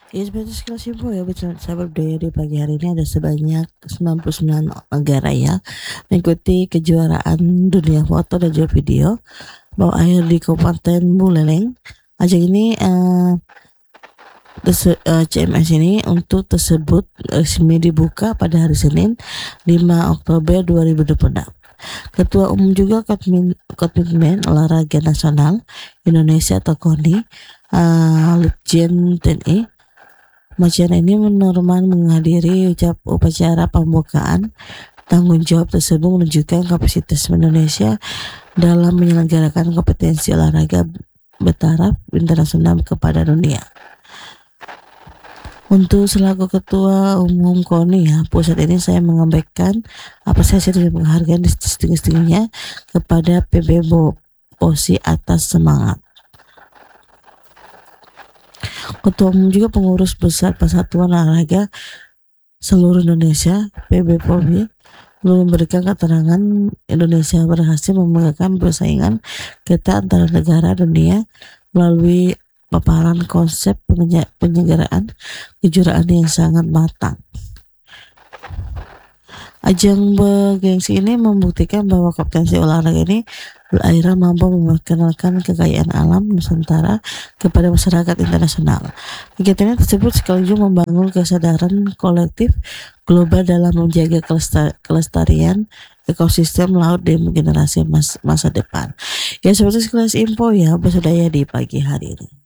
Ya seperti sekilas info ya, sahabat budaya di pagi hari ini ada sebanyak 99 negara ya mengikuti kejuaraan dunia foto dan juga video bawah air di Kabupaten Buleleng. Ajang ini CMS ini untuk tersebut resmi dibuka pada hari Senin 5 Oktober 2026. Ketua Umum juga Komitmen Olahraga Nasional Indonesia atau KONI, Litjen TNI Majian ini menghadiri upacara pembukaan. Tanggung jawab tersebut menunjukkan kapasitas Indonesia dalam menyelenggarakan kompetensi olahraga bertaraf internasional kepada dunia. Untuk selaku Ketua Umum KONI ya, pusat ini saya menyampaikan apresiasi dan penghargaan setinggi-tingginya kepada PB POSI atas semangat. Ketua Umum juga pengurus besar Persatuan Olahraga seluruh Indonesia PB POSI memberikan keterangan Indonesia berhasil memenangkan persaingan ketat antara negara dunia melalui paparan konsep penyelenggaraan kejuaraan yang sangat matang. Ajang bergengsi ini membuktikan bahwa kompetensi olahraga ini berakhirnya mampu memperkenalkan kekayaan alam Nusantara kepada masyarakat internasional. Kegiatan tersebut sekaligus membangun kesadaran kolektif global dalam menjaga kelestarian ekosistem laut di generasi masa depan. Ya seperti sekelas info ya, bersudaya di pagi hari ini.